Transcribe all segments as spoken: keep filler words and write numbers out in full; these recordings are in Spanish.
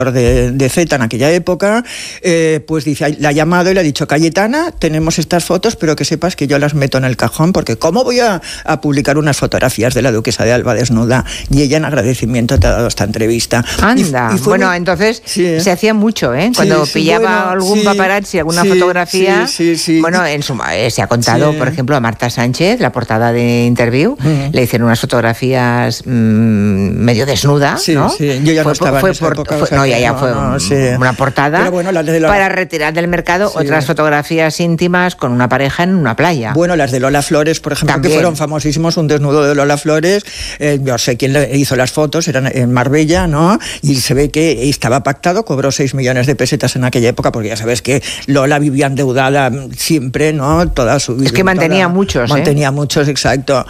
de, de Z en aquella época, eh, pues dice, la ha llamado y le ha dicho, Cayetana, tenemos estas fotos, pero que sepas que yo las meto en el cajón, porque ¿cómo voy a, a publicar unas fotografías de la duquesa de Alba desnuda? Y ella en agradecimiento te ha dado esta entrevista. Anda, y, y bueno, muy... entonces sí, ¿eh? Se hacía mucho, ¿eh? Cuando sí, sí, pillaba bueno, algún sí, paparazzi, alguna sí, fotografía, sí, sí, sí. Bueno, en su, eh, se ha contado, sí. por ejemplo, a Marta Sánchez, la portada de Interview, uh-huh. le hicieron unas fotografías mmm, medio desnudas, sí, ¿no? Sí, yo ya fue, no estaba fue, en esa por, época, fue, o sea, no, ya, ya no, fue no, un, sí. una portada bueno, la de la... para retirar del mercado sí. otras fotografías íntimas con una pareja en una playa. Bueno, las de Lola Flores, por ejemplo, también. Que fueron famosísimos, un desnudo de Lola Flores, eh, yo sé quién le hizo las fotos, eran en Marbella, ¿no? Y se ve que estaba pactado, cobró seis millones de pesetas en aquella época, porque ya sabes que Lola vivía endeudada siempre, ¿no? Toda su vida. Es que mantenía toda, muchos, ¿eh? Mantenía muchos, exacto.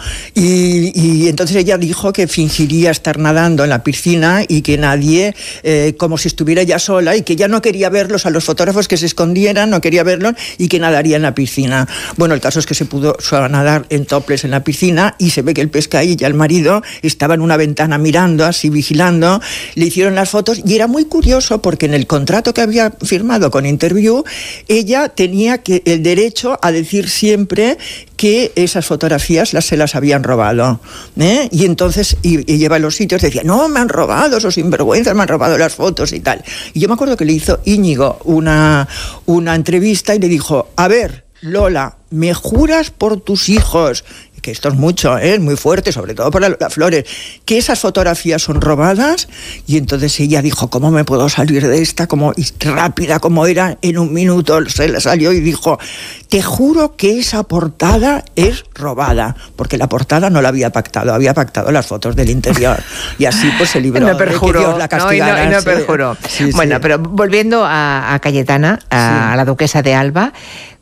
Y, y entonces ella dijo que fingiría estar nadando en la piscina y que nadie, eh, como si estuviera ella sola, y que ya no quería verlos a los fotógrafos, que se escondieran, no quería verlos, y que nadaría en la piscina. Bueno, el caso es que se pudo nadar en topless en la piscina, y se ve que el pescadilla, ya el marido, estaba en una ventana mirando, así vigilando, le hicieron las fotos, y era muy curioso porque en el contrato que había firmado con Interview, ella tenía que, el derecho a decir siempre que esas fotografías las, se las habían robado, ¿eh? Y entonces y, y lleva a los sitios, decía, no, me han robado, esos sinvergüenzas, me han robado las fotos y tal. Y yo me acuerdo que le hizo Íñigo una, una entrevista y le dijo, a ver, Lola, ¿me juras por tus hijos? Que esto es mucho, ¿eh? Muy fuerte, sobre todo para Lola Flores, que esas fotografías son robadas. Y entonces ella dijo, ¿cómo me puedo salir de esta? Como y rápida como era, en un minuto se le salió y dijo, te juro que esa portada es robada, porque la portada no la había pactado, había pactado las fotos del interior. Y así pues se libró no perjuró, de que Dios la castigara. No, y no, y no perjuró. Sí, bueno, sí. Pero volviendo a, a Cayetana, a, sí. a la duquesa de Alba,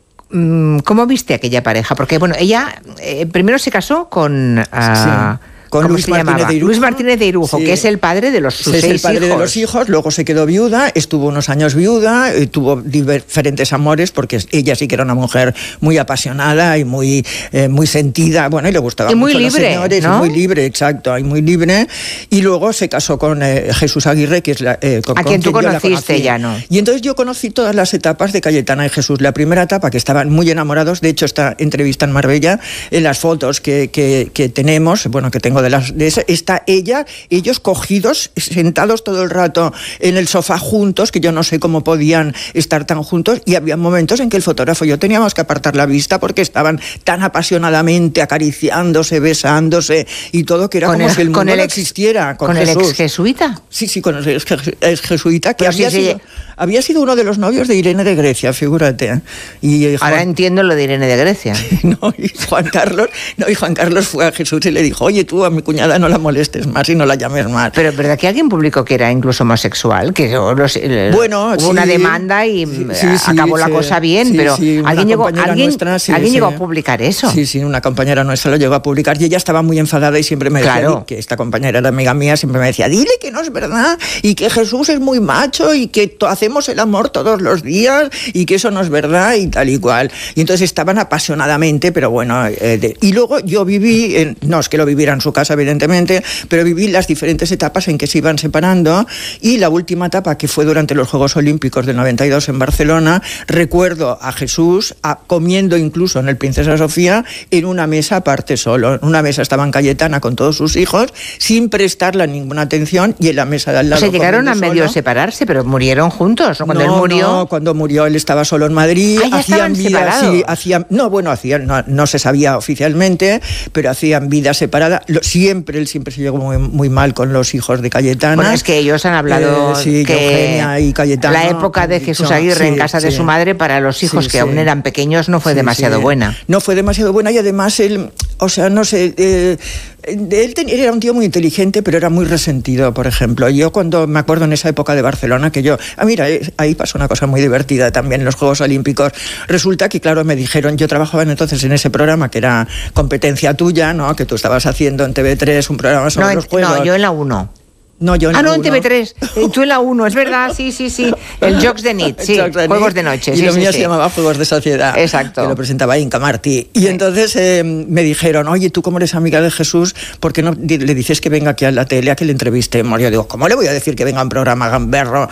¿cómo viste aquella pareja? Porque, bueno, ella eh, primero se casó con... Uh, sí. Con ¿Cómo Luis se Martínez llamaba? de Irujo. Luis Martínez de Irujo, sí. que es el padre de los sus es seis el padre hijos. de los hijos, luego se quedó viuda, estuvo unos años viuda, eh, tuvo diferentes amores, porque ella sí que era una mujer muy apasionada y muy, eh, muy sentida, bueno, y le gustaba y muy mucho libre, los señores, ¿no? y muy libre, exacto, y muy libre, y luego se casó con eh, Jesús Aguirre, que es la... Eh, con, a quien tú quien conociste ya, ¿no? Y entonces yo conocí todas las etapas de Cayetana y Jesús. La primera etapa, que estaban muy enamorados, de hecho esta entrevista en Marbella, en las fotos que, que, que tenemos, bueno, que tengo de las de esa, está ella, ellos cogidos, sentados todo el rato en el sofá juntos, que yo no sé cómo podían estar tan juntos, y había momentos en que el fotógrafo y yo teníamos que apartar la vista porque estaban tan apasionadamente acariciándose, besándose y todo, que era con como el, si el mundo el no ex, existiera. ¿Con, ¿Con el ex jesuita? Sí, sí, con el ex, ex jesuita, que pues había, sí, sido, sí. había sido uno de los novios de Irene de Grecia, figúrate. Y, eh, Ahora Juan, entiendo lo de Irene de Grecia. no, y Juan Carlos, no, y Juan Carlos fue a Jesús y le dijo, oye, tú a mi cuñada no la molestes más y no la llames más. Pero es verdad que alguien publicó que era incluso homosexual, que los, bueno, hubo sí, una demanda y sí, sí, acabó sí, la sí, cosa bien, sí, pero sí, alguien llegó, alguien, nuestra, sí, alguien sí. llegó a publicar eso. Sí, sí, una compañera nuestra lo llegó a publicar y ella estaba muy enfadada y siempre me claro. decía, que esta compañera era amiga mía, siempre me decía, dile que no es verdad y que Jesús es muy macho y que to- hacemos el amor todos los días y que eso no es verdad y tal y cual. Y entonces estaban apasionadamente, pero bueno, eh, de, y luego yo viví, en, no es que lo viviera en su casa evidentemente, pero viví las diferentes etapas en que se iban separando, y la última etapa, que fue durante los Juegos Olímpicos del noventa y dos en Barcelona, recuerdo a Jesús a, comiendo incluso en el Princesa Sofía en una mesa aparte solo. En una mesa estaban Cayetana con todos sus hijos sin prestarle ninguna atención, y en la mesa de al lado. O sea, llegaron a medio solo. separarse, pero murieron juntos, ¿no? Cuando no, él murió. No, cuando murió él estaba solo en Madrid. Ah, ya hacían estaban vida, separados. sí, hacían, no, bueno, hacían, no, no se sabía oficialmente, pero hacían vida separada. Lo, siempre, él siempre se llevó muy, muy mal con los hijos de Cayetana. Bueno, es que ellos han hablado eh, sí, que Eugenia y Cayetano, la época de Jesús dicho, Aguirre sí, en casa sí, de su madre para los hijos sí, que sí. aún eran pequeños no fue sí, demasiado sí. buena. No fue demasiado buena, y además él, o sea, no sé, eh, él, ten, él era un tío muy inteligente, pero era muy resentido, por ejemplo. Yo cuando me acuerdo en esa época de Barcelona, que yo, ah, mira, ahí pasó una cosa muy divertida también en los Juegos Olímpicos. Resulta que, claro, me dijeron, yo trabajaba entonces en ese programa que era Competencia Tuya, ¿no? Que tú estabas haciendo en T V tres un programa sobre no, los juegos. No, yo en la uno. No, yo en ah, no, uno. en T V tres. Tú en la uno, es verdad, sí, sí, sí. El Jocs de Nit, sí, de Juegos Nit, de Noche. Y sí, lo sí, mío sí. se llamaba Juegos de Sociedad. Exacto. Que lo presentaba Inca Martí. Y sí. entonces eh, me dijeron, oye, tú como eres amiga de Jesús, ¿por qué no le dices que venga aquí a la tele a que le entrevistemos? Yo digo, ¿cómo le voy a decir que venga a un programa gamberro